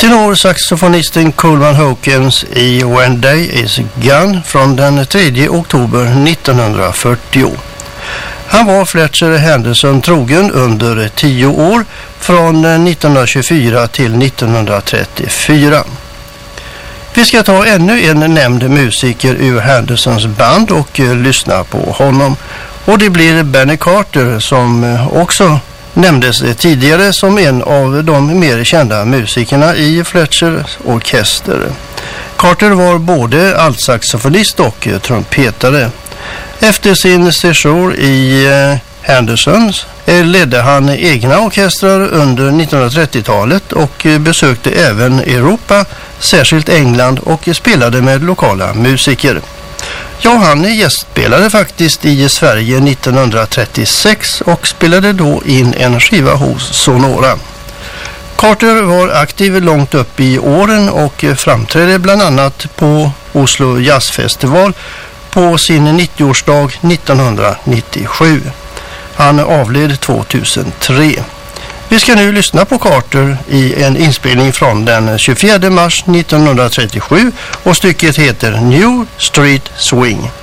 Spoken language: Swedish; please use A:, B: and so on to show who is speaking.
A: Tenorsaxofonisten Coleman Hawkins i When Day Is Gone från den 3 oktober 1940. Han var Fletcher Henderson trogen under 10 år från 1924 till 1934. Vi ska ta ännu en nämnd musiker ur Hendersons band och lyssna på honom. Och det blir Benny Carter som också nämndes tidigare som en av de mer kända musikerna i Fletchers orkester. Carter var både altsaxofonist och trumpetare. Efter sin sejour i Hendersons ledde han egna orkestrar under 1930-talet och besökte även Europa, särskilt England, och spelade med lokala musiker. Ja, han gästspelade faktiskt i Sverige 1936 och spelade då in en skiva hos Sonora. Carter var aktiv långt upp i åren och framträdde bland annat på Oslo Jazzfestival på sin 90-årsdag 1997. Han avled 2003. Vi ska nu lyssna på Carter i en inspelning från den 24 mars 1937 och stycket heter New Street Swing.